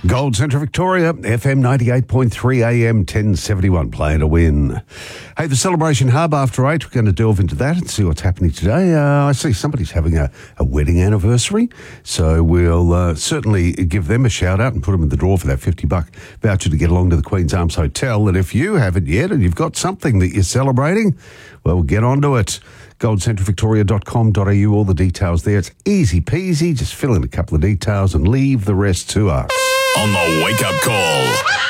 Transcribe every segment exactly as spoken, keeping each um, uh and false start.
Gold Central Victoria, F M ninety-eight point three, A M ten seventy-one, playing to win. Hey, the Celebration Hub after eight, we're going to delve into that and see what's happening today. Uh, I see somebody's having a, a wedding anniversary, so we'll uh, certainly give them a shout out and put them in the draw for that fifty buck voucher to get along to the Queen's Arms Hotel. And if you haven't yet and you've got something that you're celebrating, well, get onto it. gold central victoria dot com dot a u, all the details there. It's easy peasy, just fill in a couple of details and leave the rest to us. On the wake-up call.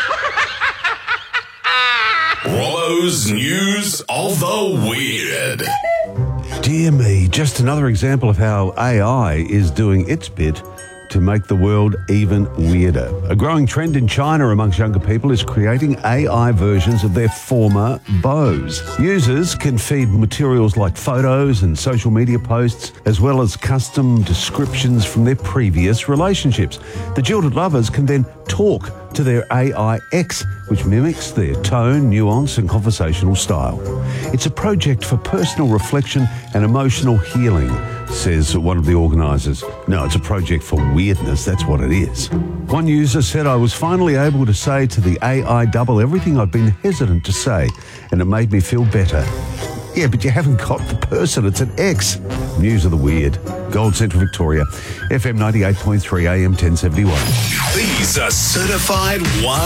Rollo's News of the Weird. Dear me, just another example of how A I is doing its bit to make the world even weirder. A growing trend in China amongst younger people is creating A I versions of their former beaux. Users can feed materials like photos and social media posts, as well as custom descriptions from their previous relationships. The jilted lovers can then talk to their A I ex, which mimics their tone, nuance and conversational style. It's a project for personal reflection and emotional healing, says one of the organisers. No, it's a project for weirdness, that's what it is. One user said, I was finally able to say to the A I double everything I've been hesitant to say, and it made me feel better. Yeah, but you haven't got the person, it's an ex. News of the weird. Gold Central Victoria, F M ninety-eight point three, A M ten seventy-one. These are certified one.